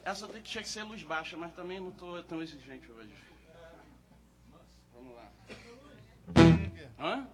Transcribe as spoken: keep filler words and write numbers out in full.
Essa tem que tinha que ser luz baixa, mas também não tô tão exigente hoje. Vamos lá. Hã?